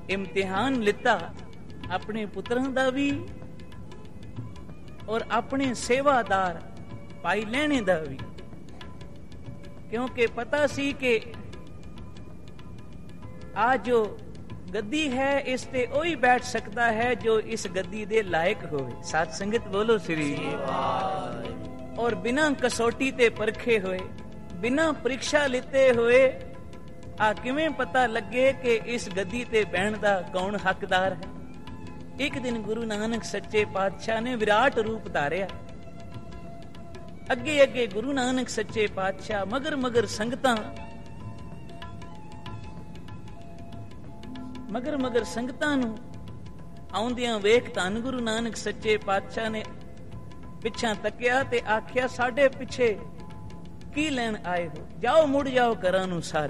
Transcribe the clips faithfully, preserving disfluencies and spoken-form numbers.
ਇਮਤਿਹਾਨ ਲਿੱਤਾ ਆਪਣੇ ਪੁੱਤਰਾਂ ਦਾ ਵੀ ਔਰ ਆਪਣੇ ਸੇਵਾਦਾਰ ਭਾਈ ਲਹਿਣੇ ਦਾ ਵੀ, ਕਿਉਂਕਿ ਪਤਾ ਸੀ ਕਿ ਆ ਜੋ ਗੱਦੀ ਹੈ ਇਸ ਤੇ ਉਹੀ ਬੈਠ ਸਕਦਾ ਹੈ ਜੋ ਇਸ ਗੱਦੀ ਦੇ ਲਾਇਕ ਹੋਵੇ। ਸਾਧ ਸੰਗਤ ਬੋਲੋ ਸ੍ਰੀ ਵਾਹਿਗੁਰੂ। ਔਰ ਬਿਨਾਂ ਕਸੌਟੀ ਤੇ ਪਰਖੇ ਹੋਏ, ਬਿਨਾਂ ਪ੍ਰੀਖਿਆ ਲਿੱਤੇ ਹੋਏ ਆ ਕਿਵੇਂ ਪਤਾ ਲੱਗੇ ਕਿ ਇਸ ਗੱਦੀ ਤੇ ਬਹਿਣ ਦਾ ਕੌਣ ਹੱਕਦਾਰ ਹੈ। ਇੱਕ ਦਿਨ ਗੁਰੂ ਨਾਨਕ ਸੱਚੇ ਪਾਤਸ਼ਾਹ ਨੇ ਵਿਰਾਟ ਰੂਪ ਧਾਰਿਆ। ਅੱਗੇ ਅੱਗੇ ਗੁਰੂ ਨਾਨਕ ਸੱਚੇ ਪਾਤਸ਼ਾਹ, ਮਗਰ ਮਗਰ ਸੰਗਤਾਂ, ਮਗਰ ਮਗਰ ਸੰਗਤਾਂ ਨੂੰ ਆਉਂਦਿਆਂ ਵੇਖ ਧੰਨ ਗੁਰੂ ਨਾਨਕ ਸੱਚੇ ਪਾਤਸ਼ਾਹ ਨੇ ਪਿੱਛਾ ਤੱਕਿਆ ਤੇ ਆਖਿਆ, ਸਾਡੇ ਪਿੱਛੇ ਕੀ ਲੈਣ ਆਏ ਹੋ? ਜਾਓ, ਮੁੜ ਜਾਓ ਘਰਾਂ ਨੂੰ ਸਾਰੇ।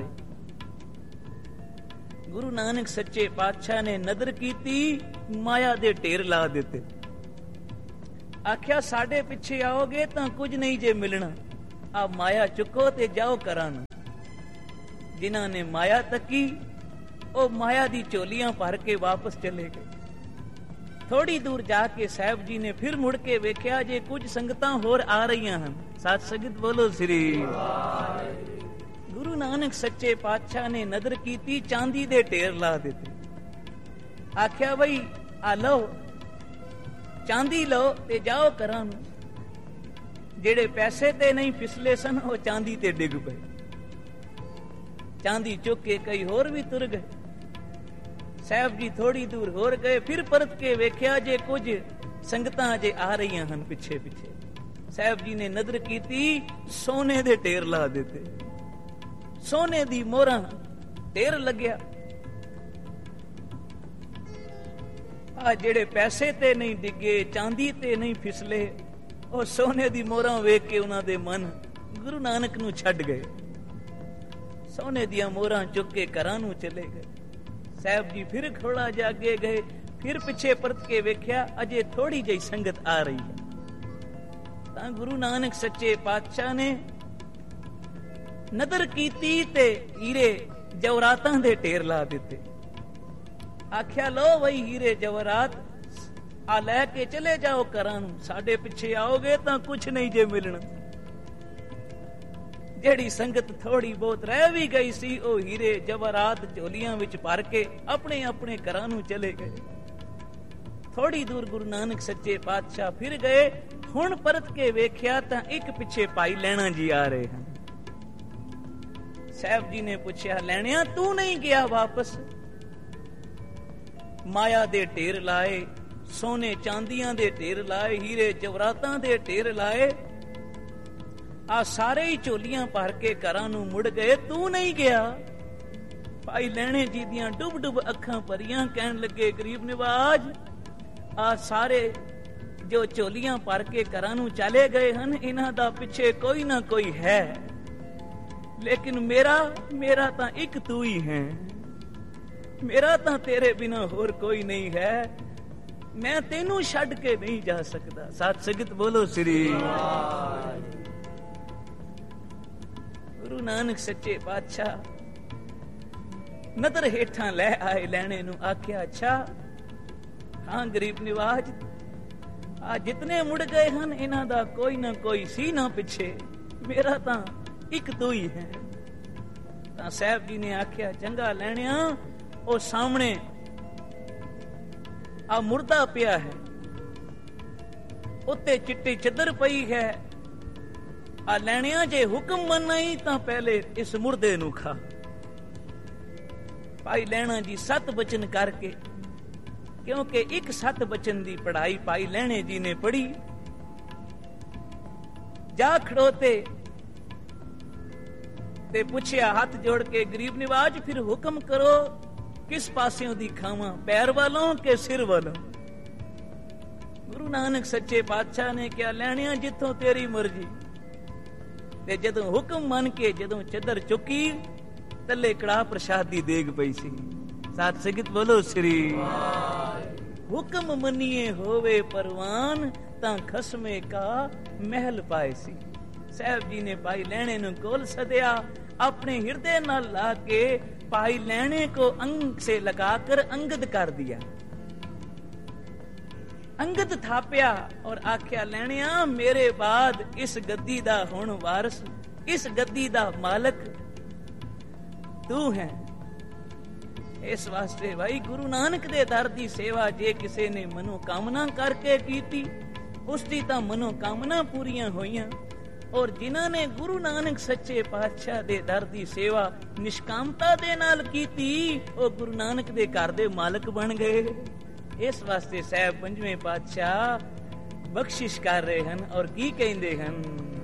ਗੁਰੂ ਨਾਨਕ ਸੱਚੇ ਪਾਤਸ਼ਾਹ ਨੇ ਨਜ਼ਰ ਕੀਤੀ, ਮਾਇਆ ਦੇ ਢੇਰ ਲਾ ਦਿੱਤੇ। ਆਖਿਆ, ਸਾਡੇ ਪਿੱਛੇ ਆਓਗੇ ਤਾਂ ਕੁਝ ਨਹੀਂ ਜੇ ਮਿਲਣਾ, ਆ ਮਾਇਆ ਚੁੱਕੋ ਤੇ ਜਾਓ ਘਰਾਂ ਨੂੰ। ਜਿਨ੍ਹਾਂ ਨੇ ਮਾਇਆ ਤੱਕੀ ਉਹ ਮਾਇਆ ਦੀ ਝੋਲੀਆਂ ਭਰ ਕੇ ਵਾਪਸ ਚਲੇ ਗਏ। ਥੋੜੀ ਦੂਰ ਜਾ ਕੇ ਸਾਹਿਬ ਜੀ ਨੇ ਫਿਰ ਮੁੜ ਕੇ ਵੇਖਿਆ ਜੇ ਕੁਝ ਸੰਗਤਾਂ ਹੋਰ ਆ ਰਹੀਆਂ ਹਨ। ਸਾਧ ਸੰਗਤ ਬੋਲੋ ਸ੍ਰੀ ਵਾਹਿਗੁਰੂ। ਗੁਰੂ ਨਾਨਕ ਸੱਚੇ ਪਾਤਸ਼ਾਹ ਨੇ ਨਜ਼ਰ ਕੀਤੀ, ਚਾਂਦੀ ਦੇ ਢੇਰ ਲਾ ਦਿੱਤੇ। ਆਖਿਆ, ਬਈ ਆ ਲਓ, ਚਾਂਦੀ ਲਓ ਤੇ ਜਾਓ ਘਰਾਂ ਨੂੰ। ਜਿਹੜੇ ਪੈਸੇ ਤੇ ਨਹੀਂ ਫਿਸਲੇ ਸਨ ਉਹ ਚਾਂਦੀ ਤੇ ਡਿੱਗ ਪਏ। ਚਾਂਦੀ ਚੁੱਕ ਕੇ ਕਈ ਹੋਰ ਵੀ ਤੁਰ ਗਏ। ਸਾਹਿਬ ਜੀ ਥੋੜੀ ਦੂਰ ਹੋਰ ਗਏ, ਫਿਰ ਪਰਤ ਕੇ ਵੇਖਿਆ ਜੇ ਕੁਝ ਸੰਗਤਾਂ ਅਜੇ ਆ ਰਹੀਆਂ ਹਨ ਪਿੱਛੇ ਪਿੱਛੇ। ਸਾਹਿਬ ਜੀ ਨੇ ਨਜ਼ਰ ਕੀਤੀ, ਸੋਨੇ ਦੇ ਢੇਰ ਲਾ ਦਿੱਤੇ। ਸੋਨੇ ਦੀ ਮੋਹਰਾਂ ਢੇਰ ਲੱਗਿਆ। ਆ ਜਿਹੜੇ ਪੈਸੇ ਤੇ ਨਹੀਂ ਡਿੱਗੇ, ਚਾਂਦੀ ਤੇ ਨਹੀਂ ਫਿਸਲੇ, ਉਹ ਸੋਨੇ ਦੀ ਮੋਹਰਾਂ ਵੇਖ ਕੇ ਉਹਨਾਂ ਦੇ ਮਨ ਗੁਰੂ ਨਾਨਕ ਨੂੰ ਛੱਡ ਗਏ। ਸੋਨੇ ਦੀਆਂ ਮੋਹਰਾਂ ਚੁੱਕ ਕੇ ਘਰਾਂ ਨੂੰ ਚਲੇ ਗਏ। ਸਾਹਿਬ ਜੀ ਫਿਰ ਥੋੜਾ ਜਿਹਾ ਅੱਗੇ ਗਏ, ਫਿਰ ਪਿੱਛੇ ਪਰਤ ਕੇ ਵੇਖਿਆ ਅਜੇ ਥੋੜੀ ਜਿਹੀ ਸੰਗਤ ਆ ਰਹੀ ਹੈ। ਤਾਂ ਗੁਰੂ ਨਾਨਕ ਸੱਚੇ ਪਾਤਸ਼ਾਹ ਨੇ ਨਜ਼ਰ ਕੀਤੀ ਤੇ ਹੀਰੇ ਜਵਰਾਤਾਂ ਦੇ ਢੇਰ ਲਾ ਦਿੱਤੇ। ਆਖਿਆ, ਲੋ ਵਈ ਹੀਰੇ ਜਵਰਾਤ ਆ ਲੈ ਕੇ ਚਲੇ ਜਾਓ ਘਰਾਂ ਨੂੰ, ਸਾਡੇ ਪਿੱਛੇ ਆਓਗੇ ਤਾਂ ਕੁਛ ਨਹੀਂ ਜੇ ਮਿਲਣਾ। ਜਿਹੜੀ ਸੰਗਤ ਥੋੜੀ ਬਹੁਤ ਰਹਿ ਵੀ ਗਈ ਸੀ ਉਹ ਹੀਰੇ ਜਵਰਾਤ ਝੋਲੀਆਂ ਵਿੱਚ ਭਰ ਕੇ ਆਪਣੇ ਆਪਣੇ ਘਰਾਂ ਨੂੰ ਚਲੇ ਗਏ। ਥੋੜੀ ਦੂਰ ਗੁਰੂ ਨਾਨਕ ਸੱਚੇ ਪਾਤਸ਼ਾਹ ਫਿਰ ਗਏ। ਹੁਣ ਪਰਤ ਕੇ ਵੇਖਿਆ ਤਾਂ ਇੱਕ ਪਿੱਛੇ ਭਾਈ ਲਹਿਣਾ ਜੀ ਆ ਰਹੇ ਹਨ। ਸਾਹਿਬ ਜੀ ਨੇ ਪੁੱਛਿਆ, ਲੈਣਿਆ ਤੂੰ ਨਹੀਂ ਗਿਆ ਵਾਪਸ? ਮਾਇਆ ਦੇ ਢੇਰ ਲਾਏ, ਸੋਨੇ ਚਾਂਦੀਆਂ ਦੇ ਢੇਰ ਲਾਏ, ਹੀਰੇ ਜਵਰਾਤਾਂ ਦੇ ਢੇਰ ਲਾਏ, ਆ ਸਾਰੇ ਹੀ ਝੋਲੀਆਂ ਭਰ ਕੇ ਘਰਾਂ ਨੂੰ ਮੁੜ ਗਏ, ਤੂੰ ਨਹੀਂ ਗਿਆ? ਭਾਈ ਲਹਿਣੇ ਜੀ ਦੀਆਂ ਡੁੱਬ ਡੁੱਬ ਅੱਖਾਂ ਭਰੀਆਂ, ਕਹਿਣ ਲੱਗੇ, ਗਰੀਬ ਨਿਵਾਜ, ਆ ਸਾਰੇ ਜੋ ਝੋਲੀਆਂ ਭਰ ਕੇ ਘਰਾਂ ਨੂੰ ਚਲੇ ਗਏ ਹਨ, ਇਹਨਾਂ ਦਾ ਪਿੱਛੇ ਕੋਈ ਨਾ ਕੋਈ ਹੈ, ਲੇਕਿਨ ਮੇਰਾ ਮੇਰਾ ਤਾਂ ਇੱਕ ਤੂੰ ਹੀ ਹੈ। ਮੇਰਾ ਤਾਂ ਤੇਰੇ ਬਿਨਾ ਹੋਰ ਕੋਈ ਨਹੀਂ ਹੈ। ਮੈਂ ਤੈਨੂੰ ਛੱਡ ਕੇ ਨਹੀਂ ਜਾ ਸਕਦਾ। ਸਾਧ ਸੰਗਤ ਬੋਲੋ ਸ੍ਰੀ ਵਾਹਿਗੁਰੂ। ਗੁਰੂ ਨਾਨਕ ਸੱਚੇ ਪਾਤਸ਼ਾਹ ਨਦਰ ਹੇਠਾਂ ਲੈ ਆਏ ਲੈਣੇ ਨੂੰ। ਆਖਿਆ, ਅੱਛਾ ਹਾਂ ਗਰੀਬ ਨਿਵਾਜ, ਆ ਜਿਤਨੇ ਮੁੜ ਗਏ ਹਨ ਇਹਨਾਂ ਦਾ ਕੋਈ ਨਾ ਕੋਈ ਸੀ ਨਾ ਪਿੱਛੇ, ਮੇਰਾ ਤਾਂ ਇੱਕ ਤੂੰ ਹੀ ਹੈ। ਤਾਂ ਸਾਹਿਬ ਜੀ ਨੇ ਆਖਿਆ, ਚੰਗਾ ਲੈਣਿਆ, ਉਹ ਸਾਹਮਣੇ ਆ ਮੁਰਦਾ ਪਿਆ ਹੈ, ਉੱਤੇ ਚਿੱਟੀ ਚੱਦਰ ਪਈ ਹੈ, ਆ ਲੈਣਿਆ ਜੇ ਹੁਕਮ ਮੰਨਾਈ ਤਾਂ ਪਹਿਲੇ ਇਸ ਮੁਰਦੇ ਨੂੰ ਖਾ। ਭਾਈ ਲਹਿਣਾ ਜੀ ਸੱਤ ਬਚਨ ਕਰਕੇ, ਕਿਉਂਕਿ ਇੱਕ ਸੱਤ ਬਚਨ ਦੀ ਪੜ੍ਹਾਈ ਭਾਈ ਲਹਿਣੇ ਜੀ ਨੇ ਪੜ੍ਹੀ, ਜਾ ਖੜੋਤੇ ਤੇ ਪੁੱਛਿਆ ਹੱਥ ਜੋੜ ਕੇ, ਗਰੀਬ ਨਿਵਾਜ ਫਿਰ ਹੁਕਮ ਕਰੋ, ਕਿਸ ਪਾਸਿਓਂ ਦੀ ਖਾਵਾਂ, ਪੈਰ ਵਾਲੋਂ ਕਿ ਸਿਰ ਵਾਲੋਂ? ਗੁਰੂ ਨਾਨਕ ਸੱਚੇ ਪਾਤਸ਼ਾਹ ਨੇ ਕਿਹਾ, ਲੈਣਿਆ ਜਿੱਥੋਂ ਤੇਰੀ ਮਰਜ਼ੀ। ਤੇ ਜਦੋਂ ਹੁਕਮ ਮੰਨ ਕੇ ਜਦੋਂ ਚੱਦਰ ਚੁੱਕੀ, ਤੱਲੇ ਕੜਾਹ ਪ੍ਰਸ਼ਾਦ ਦੀ ਦੇਗ ਪਈ ਸੀ। ਸਾਧ ਸੰਗਤ ਬੋਲੋ ਸ੍ਰੀ ਵਾਹਿਗੁਰੂ। ਹੁਕਮ ਮੰਨੀਏ ਹੋਵੇ ਪਰਵਾਨ, ਤਾਂ ਖਸਮੇ ਕਾ ਮਹਿਲ ਪਾਏ ਸੀ। ਸਾਹਿਬ ਜੀ ਨੇ ਭਾਈ ਲਹਿਣੇ ਨੂੰ ਕੋਲ ਸਦਿਆ, ਆਪਣੇ ਹਿਰਦੇ ਨਾਲ ਲਾ ਕੇ भाई लेने को अंग से लगाकर अंगद कर दिया। अंगद थापिया और आख्या लेनिया मेरे बाद इस गद्दी दा हुण वारस, इस गद्दी दा मालक तू है। इस वास्ते भाई गुरु नानक दे दर दी सेवा जे किसी ने मनोकामना करके कीती उसकी तां मनोकामना पूरियां होईयां, और जिन्हां ने गुरु नानक सच्चे पातशाह दे दर दी सेवा निष्कामता दे नाल कीती ओ गुरु नानक दे घर दे मालक बन गए। इस वास्ते साहब पंजवें पातशाह बख्शिश कर रहे हैं और की कहंदे हैं,